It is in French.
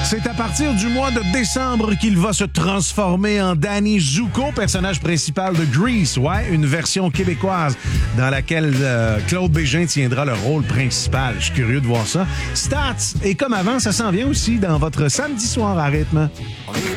C'est à partir du mois de décembre qu'il va se transformer en Danny Zuko, personnage principal de Grease. Ouais, une version québécoise dans laquelle Claude Bégin tiendra le rôle principal. Je suis curieux de voir ça. Stats, et comme avant, ça s'en vient aussi dans votre samedi soir à rythme.